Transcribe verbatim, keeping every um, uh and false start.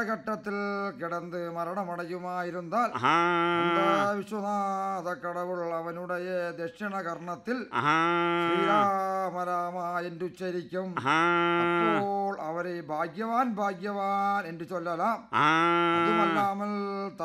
ഘട്ടത്തിൽ കിടന്ന് മരണമടയുമായിരുന്നാൽ വിശ്വനാഥ കടവുൾ അവനുடைய ദക്ഷിണ കർണത്തിൽ ശ്രീരാമരാമ എന്നുച്ചരിക്കും. അപ്പോൾ അവരെ ഭാഗ്യവാൻ ഭാഗ്യവാൻ എന്ന് ചൊല്ലലാം. അതുമല്ലാமல்